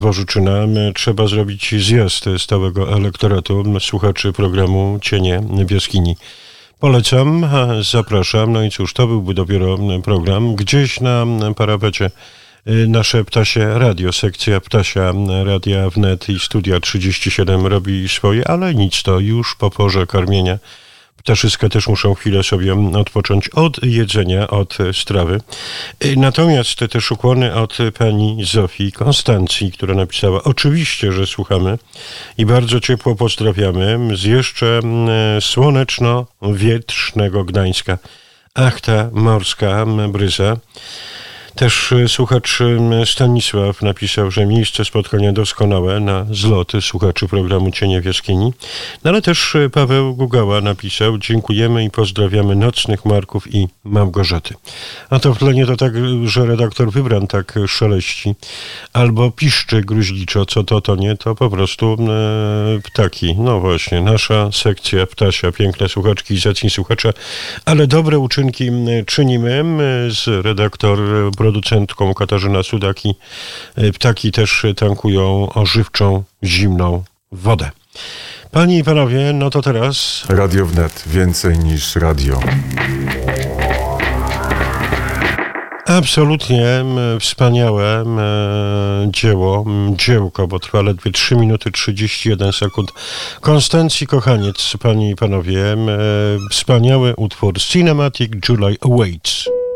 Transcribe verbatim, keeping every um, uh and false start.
Dworzyczyna. Trzeba zrobić zjazd stałego elektoratu słuchaczy programu Cienie w jaskini. Polecam, zapraszam. No i cóż, to byłby dopiero program. Gdzieś na parapecie nasze Ptasie Radio, sekcja Ptasia Radia Wnet i Studia trzydzieści siedem robi swoje, ale nic, to już po porze karmienia. Ptaszyska też muszą chwilę sobie odpocząć od jedzenia, od strawy. Natomiast te też ukłony od pani Zofii Konstancji, która napisała: oczywiście, że słuchamy i bardzo ciepło pozdrawiamy z jeszcze słoneczno-wietrznego Gdańska. Ach, ta morska bryza. Też słuchacz Stanisław napisał, że miejsce spotkania doskonałe na zloty słuchaczy programu Cienie w jaskini. No ale też Paweł Gugała napisał: dziękujemy i pozdrawiamy nocnych Marków i Małgorzaty. A to w tle to tak, że redaktor Wybran tak szeleści albo piszczy gruźliczo, co to, to nie, to po prostu e, ptaki. No właśnie, nasza sekcja Ptasia, piękne słuchaczki i zacni słuchacze, ale dobre uczynki czynimy z redaktor producentką Katarzyna Sudak i ptaki też tankują ożywczą, zimną wodę. Panie i panowie, no to teraz... Radio Wnet. Więcej niż radio. Absolutnie wspaniałe dzieło, dziełko, bo trwa ledwie trzy minuty trzydzieści jeden sekund. Konstancji Kochaniec, panie i panowie, wspaniały utwór Cinematic July Awaits.